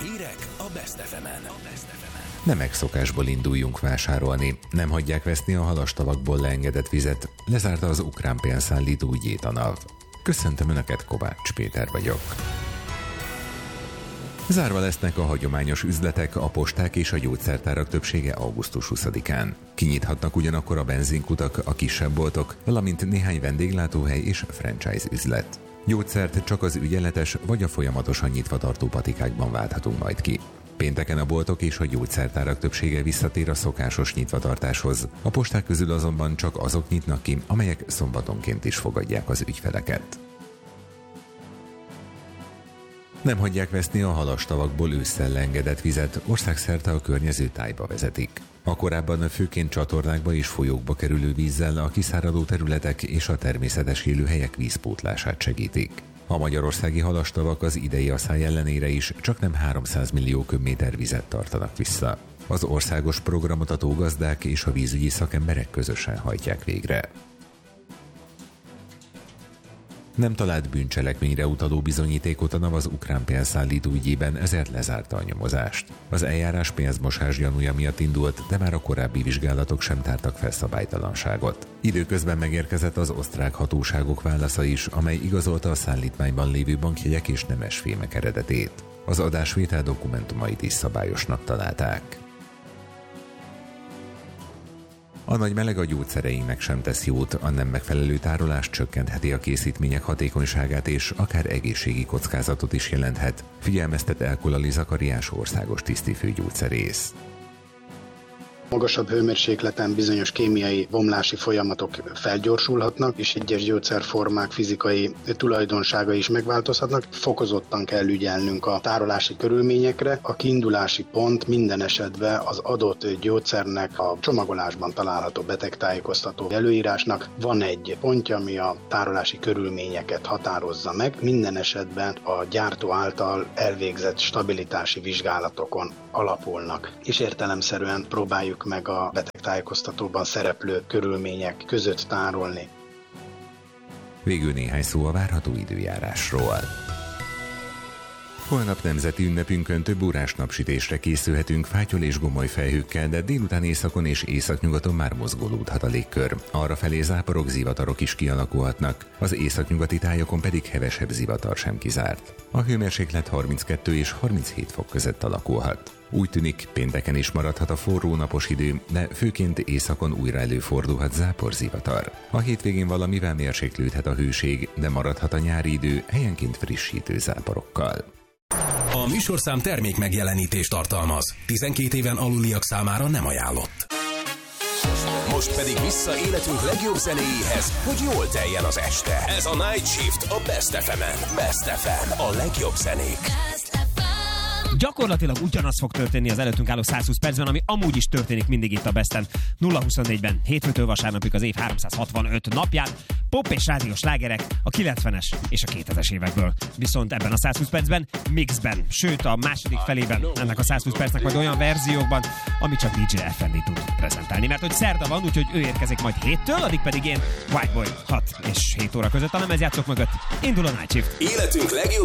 Hírek a Best FM-en. Nem megszokásból induljunk vásárolni. Nem hagyják veszni a halastavakból leengedett vizet. Lezárta az ukrán pénzszállító ügyét a NAV. Köszöntöm Önöket, Kovács Péter vagyok. Zárva lesznek a hagyományos üzletek, a posták és a gyógyszertárak többsége augusztus 20-án. Kinyithatnak ugyanakkor a benzinkutak, a kisebb boltok, valamint néhány vendéglátóhely és franchise üzlet. Gyógyszert csak az ügyeletes vagy a folyamatosan nyitva tartó patikákban válthatunk majd ki. Pénteken a boltok és a gyógyszertárak többsége visszatér a szokásos nyitvatartáshoz. A posták közül azonban csak azok nyitnak ki, amelyek szombatonként is fogadják az ügyfeleket. Nem hagyják veszni a halastavakból ősszel leengedett vizet, országszerte a környező tájba vezetik. A korábban főként csatornákba és folyókba kerülő vízzel a kiszáradó területek és a természetes élőhelyek vízpótlását segítik. A magyarországi halastavak az idei asszály ellenére is csaknem 300 millió köbméter vizet tartanak vissza. Az országos programot a tógazdák és a vízügyi szakemberek közösen hajtják végre. Nem talált bűncselekményre utaló bizonyítékot a NAV az ukrán pénzszállító ügyében, ezért lezárta a nyomozást. Az eljárás pénzmosás gyanúja miatt indult, de már a korábbi vizsgálatok sem tártak fel szabálytalanságot. Időközben megérkezett az osztrák hatóságok válasza is, amely igazolta a szállítmányban lévő bankjegyek és nemesfémek eredetét. Az adásvétel dokumentumait is szabályosnak találták. A nagy meleg a gyógyszereinknek sem tesz jót, a nem megfelelő tárolás csökkentheti a készítmények hatékonyságát és akár egészségi kockázatot is jelenthet, figyelmeztet Elkolali Zakariás országos tisztifőgyógyszerész. Magasabb hőmérsékleten bizonyos kémiai bomlási folyamatok felgyorsulhatnak, és egyes gyógyszerformák fizikai tulajdonságai is megváltozhatnak. Fokozottan kell ügyelnünk a tárolási körülményekre. A kiindulási pont minden esetben az adott gyógyszernek a csomagolásban található betegtájékoztató előírásnak van egy pontja, ami a tárolási körülményeket határozza meg. Minden esetben a gyártó által elvégzett stabilitási vizsgálatokon alapulnak, és értelemszerűen próbáljuk meg a betegtájékoztatóban szereplő körülmények között tárolni. Végül néhány szó a várható időjárásról. Holnap nemzeti ünnepünkön több órás napsütésre készülhetünk fátyol és gomoly felhőkkel, de délután északon és északnyugaton már mozgolódhat a légkör. Arrafelé záporok, zivatarok is kialakulhatnak, az északnyugati tájokon pedig hevesebb zivatar sem kizárt. A hőmérséklet 32 és 37 fok között alakulhat. Úgy tűnik, pénteken is maradhat a forró napos idő, de főként északon újra előfordulhat záporzivatar. A hétvégén valamivel mérséklődhet a hőség, de maradhat a nyári idő helyenként frissítő záporokkal. A műsorszám termék megjelenítést tartalmaz. 12 éven aluliak számára nem ajánlott. Most pedig vissza életünk legjobb zenéjéhez, hogy jól teljen az este. Ez a Night Shift a Best FM-en. Best FM, a legjobb zenék. Gyakorlatilag ugyanaz fog történni az előttünk álló 120 percben, ami amúgy is történik mindig itt a Besten. 0-24-ben, hétfőtől vasárnapig az év 365 napján, pop és rádiós slágerek a 90-es és a 2000-es évekből. Viszont ebben a 120 percben mixben, sőt a második felében ennek a 120 percnek majd olyan verziókban, ami csak DJ FND tud prezentálni. Mert hogy szerda van, úgyhogy ő érkezik majd 7-től, addig pedig én White Boy 6 és 7 óra között a lemezjátszók mögött indul a Night Shift. Életünk legjobb